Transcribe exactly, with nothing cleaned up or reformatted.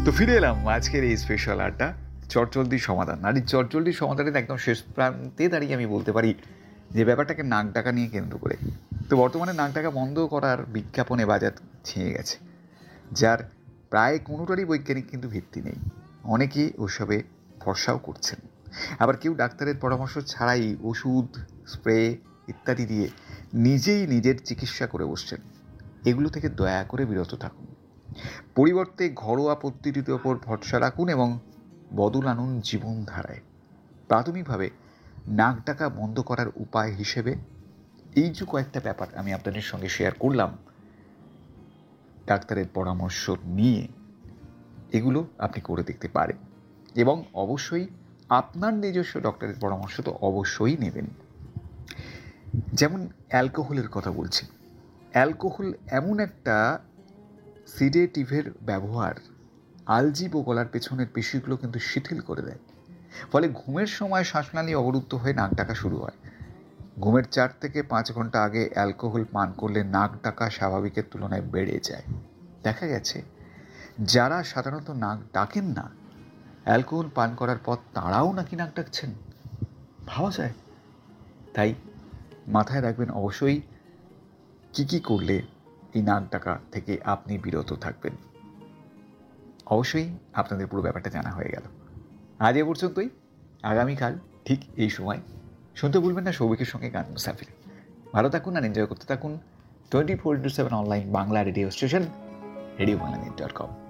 তো ফিরে এলাম আজকের এই স্পেশাল আড্ডা, চটজলদির সমাধান। আর এই চটজলদির সমাধানের একদম শেষ প্রান্তে দাঁড়িয়ে আমি বলতে পারি যে ব্যাপারটাকে নাক ডাকা নিয়ে কেন্দ্র করে। তো বর্তমানে নাক ডাকা বন্ধ করার বিজ্ঞাপনে বাজার ছেয়ে গেছে, যার প্রায় কোনোটারই বৈজ্ঞানিক কিন্তু ভিত্তি নেই। অনেকেই ওসবে ভরসাও করছেন, আবার কেউ ডাক্তারের পরামর্শ ছাড়াই ওষুধ, স্প্রে ইত্যাদি দিয়ে নিজেই নিজের চিকিৎসা করে বসছেন। এগুলো থেকে দয়া করে বিরত থাকুন। পরিবর্তে ঘরোয়া পদ্ধতির ওপর ভরসা রাখুন এবং বদল আনুন জীবনধারায়। প্রাথমিকভাবে নাক ডাকা বন্ধ করার উপায় হিসেবে এই যে কয়েকটা ব্যাপার আমি আপনাদের সঙ্গে শেয়ার করলাম, ডাক্তারের পরামর্শ নিয়ে এগুলো আপনি করে দেখতে পারেন এবং অবশ্যই আপনার নিজস্ব ডক্টরের পরামর্শ তো অবশ্যই নেবেন। যেমন অ্যালকোহলের কথা বলছি। অ্যালকোহল এমন একটা সিডেটিভের ব্যবহার, আলজিভ গলার পেছনের পেশিগুলো কিন্তু শিথিল করে দেয়। ফলে ঘুমের সময় শ্বাসনালী অবরুদ্ধ হয়ে নাক ডাকা শুরু হয়। ঘুমের চার থেকে পাঁচ ঘন্টা আগে অ্যালকোহল পান করলে নাক ডাকা স্বাভাবিকের তুলনায় বেড়ে যায়। দেখা গেছে যারা সাধারণত নাক ডাকেন না, অ্যালকোহল পান করার পর তারাও নাকি নাক ডাকছেন, ভাবা যায়। তাই মাথায় রাখবেন অবশ্যই কী কী করলে এই নাক ডাকা থেকে আপনি বিরত থাকবেন। অবশ্যই আপনাদের পুরো ব্যাপারটা জানা হয়ে গেল। আজ এ পর্যন্তই। আগামীকাল ঠিক এই সময় শুনতে ভুলবেন না সৌভিকের সঙ্গে গান মুসাফির। ভালো থাকুন আর এনজয় করতে থাকুন twenty four into seven online Bangla radio station radio Bangla dot com.